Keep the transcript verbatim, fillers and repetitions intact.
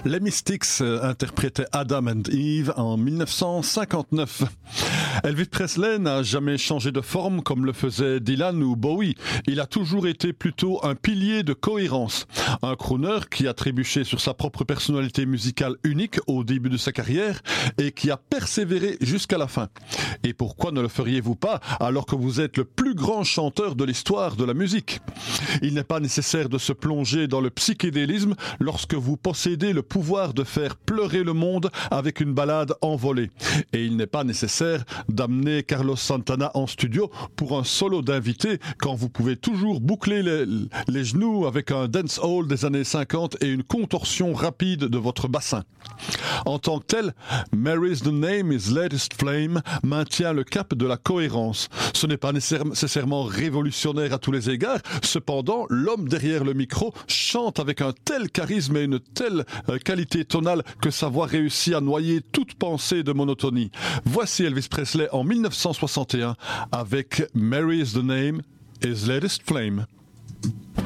Les Mystics interprétaient Adam and Eve en dix-neuf cent cinquante-neuf. Elvis Presley n'a jamais changé de forme comme le faisaient Dylan ou Bowie. Il a toujours été plutôt un pilier de cohérence. Un crooner qui a trébuché sur sa propre personnalité musicale unique au début de sa carrière et qui a persévéré jusqu'à la fin. Et pourquoi ne le feriez-vous pas alors que vous êtes le plus grand chanteur de l'histoire de la musique ? Il n'est pas nécessaire de se plonger dans le psychédélisme lorsque vous possédez le pouvoir de faire pleurer le monde avec une ballade envolée. Et il n'est pas nécessaire d'amener Carlos Santana en studio pour un solo d'invité quand vous pouvez toujours boucler les, les genoux avec un dancehall des années cinquante et une contorsion rapide de votre bassin. En tant que tel, Mary's the Name, His Latest Flame maintient le cap de la cohérence. Ce n'est pas nécessairement révolutionnaire à tous les égards, cependant, l'homme derrière le micro chante avec un tel charisme et une telle euh, qualité tonale que sa voix réussit à noyer toute pensée de monotonie. Voici Elvis Presley en dix-neuf cent soixante et un avec Mary's the Name, His Latest Flame.